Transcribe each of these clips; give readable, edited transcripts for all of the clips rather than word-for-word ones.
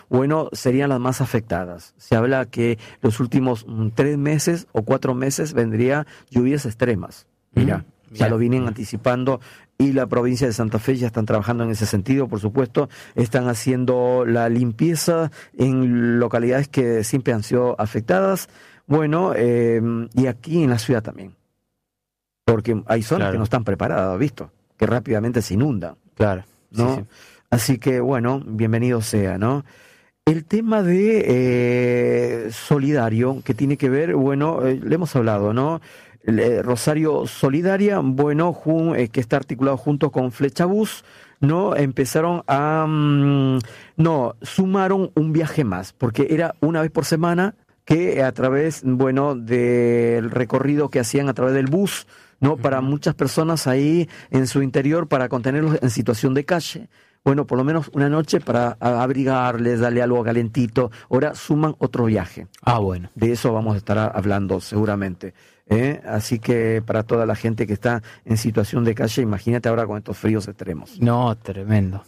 bueno, serían las más afectadas. Se habla que los últimos 3 meses o 4 meses vendría lluvias extremas. Mira, ya lo vienen anticipando, y la provincia de Santa Fe ya están trabajando en ese sentido, por supuesto. Están haciendo la limpieza en localidades que siempre han sido afectadas. Bueno, y aquí en la ciudad también. Porque hay zonas que no están preparadas, ¿visto? Que rápidamente se inundan. Claro. ¿No? Sí. Así que, bueno, bienvenido sea, ¿no? El tema de solidario, que tiene que ver, bueno, le hemos hablado, ¿no? Rosario Solidaria, bueno, que está articulado junto con Flechabús, ¿no? Empezaron a... sumaron un viaje más, porque era una vez por semana, que a través, bueno, del recorrido que hacían a través del bus, ¿no? Para muchas personas ahí en su interior, para contenerlos en situación de calle. Bueno, por lo menos una noche para abrigarles, darle algo calentito. Ahora suman otro viaje. Bueno. De eso vamos a estar hablando seguramente. Así que para toda la gente que está en situación de calle, imagínate ahora con estos fríos extremos. No, tremendo.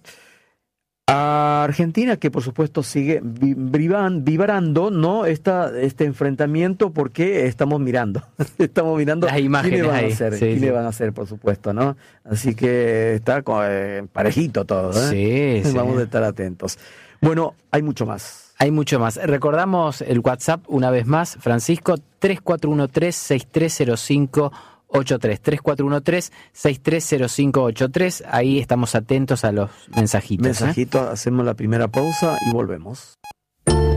A Argentina, que por supuesto sigue vibrando, ¿no? Este enfrentamiento, porque estamos mirando las imágenes quiénes van ahí. a ser, Sí. van a ser, por supuesto, ¿no? Así que está parejito todo, ¿eh? Sí. Vamos a estar atentos. Bueno, hay mucho más. Hay mucho más. Recordamos el WhatsApp una vez más, Francisco, 3413-630583, 3413-630583. Ahí estamos atentos a los mensajitos. Hacemos la primera pausa y volvemos.